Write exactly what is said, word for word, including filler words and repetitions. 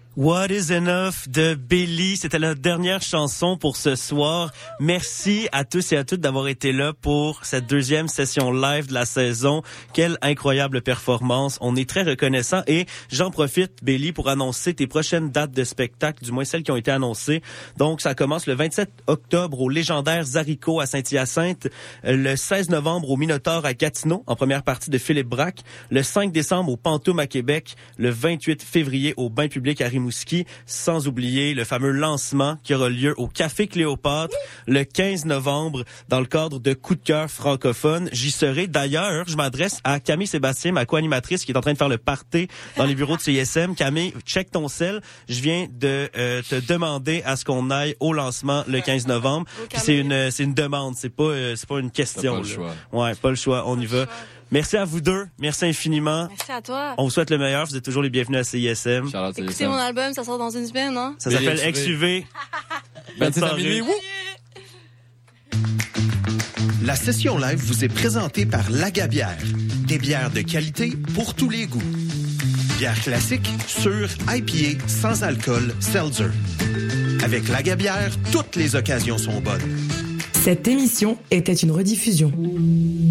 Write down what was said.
What is Enough de Billy, c'était la dernière chanson pour ce soir. Merci à tous et à toutes d'avoir été là pour cette deuxième session live de la saison. Quelle incroyable performance. On est très reconnaissants et j'en profite, Billy, pour annoncer tes prochaines dates de spectacle, du moins celles qui ont été annoncées. Donc, ça commence le vingt-sept octobre au légendaire Zarico à Saint-Hyacinthe, le seize novembre au Minotaure à Gatineau, en première partie de Philippe Braque, le cinq décembre au Pantoum à Québec, le vingt-huit février au Bain public à Rimouski, sans oublier le fameux lancement qui aura lieu au Café Cléopâtre le quinze novembre dans le cadre de Coup de cœur francophone. J'y serai. D'ailleurs, je m'adresse à Camille Sébastien, ma co-animatrice qui est en train de faire le party dans les bureaux de C I S M. Camille, check ton sel. Je viens de euh, te demander à ce qu'on aille au lancement le quinze novembre. Puis c'est une c'est une demande, c'est pas euh, c'est pas une question. Pas le choix. Ouais, pas le choix, on y va. Merci à vous deux. Merci infiniment. Merci à toi. On vous souhaite le meilleur. Vous êtes toujours les bienvenus à C I S M. Écoutez mon album, ça sort dans une semaine, non? Ça s'appelle Ex U V. Bonne soirée. La session live vous est présentée par Lagabière. Des bières de qualité pour tous les goûts. Bière classique, sûre, I P A, sans alcool, seltzer. Avec Lagabière, toutes les occasions sont bonnes. Cette émission était une rediffusion.